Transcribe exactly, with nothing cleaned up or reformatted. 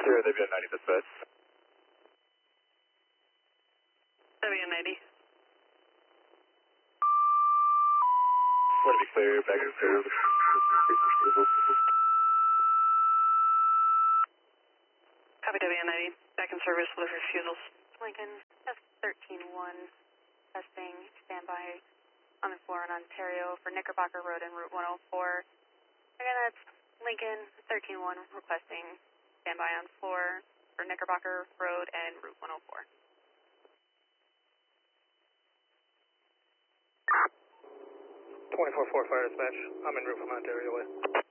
Sierra, W N ninety dispatch. W N ninety. Want to be clear, back in service. Copy W N ninety. Back in service with refusals. Lincoln, F thirteen one, testing, standby on the floor in Ontario for Knickerbocker Road and Route one oh four. Again, that's Lincoln, thirteen one, requesting standby on floor for Knickerbocker Road and Route one oh four. twenty-four four Fire Dispatch, I'm en route from Ontario way.